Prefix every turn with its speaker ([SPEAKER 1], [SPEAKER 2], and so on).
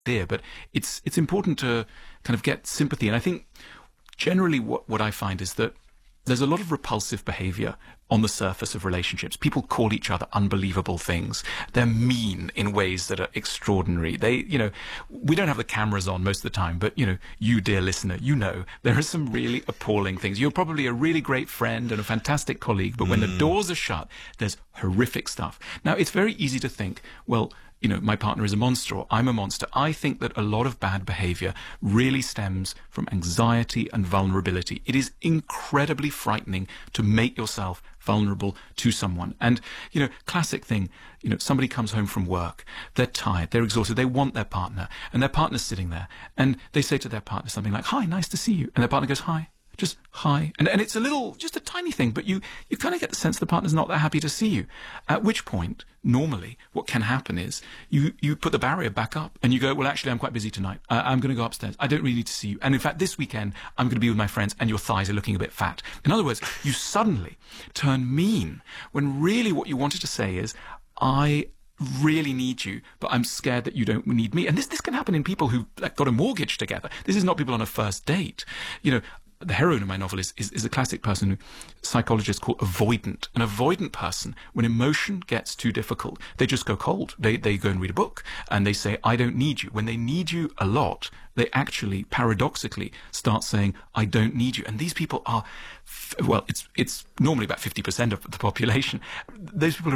[SPEAKER 1] idea, but it's important to kind of get sympathy. And I think generally what I find is that there's a lot of repulsive behavior on the surface of relationships. People call each other unbelievable things. They're mean in ways that are extraordinary. We don't have the cameras on most of the time, but, you, dear listener, there are some really appalling things. You're probably a really great friend and a fantastic colleague, but when the doors are shut, there's horrific stuff. Now, it's very easy to think, well, my partner is a monster or I'm a monster. I think that a lot of bad behavior really stems from anxiety and vulnerability. It is incredibly frightening to make yourself vulnerable to someone. And, classic thing, somebody comes home from work, they're tired, they're exhausted, they want their partner, and their partner's sitting there, and they say to their partner something like, "Hi, nice to see you." And their partner goes, "Hi." Just hi. And it's just a tiny thing, but you kind of get the sense the partner's not that happy to see you. At which point, normally, what can happen is you put the barrier back up and you go, "Well, actually, I'm quite busy tonight. I'm going to go upstairs. I don't really need to see you. And in fact, this weekend, I'm going to be with my friends and your thighs are looking a bit fat." In other words, you suddenly turn mean when really what you wanted to say is, "I really need you, but I'm scared that you don't need me." And this can happen in people who got a mortgage together. This is not people on a first date. The heroine of my novel is a classic person who psychologists call avoidant. An avoidant person, when emotion gets too difficult, they just go cold. They go and read a book and they say, "I don't need you." When they need you a lot, they actually paradoxically start saying, "I don't need you." And these people are, it's normally about 50% of the population. Those people are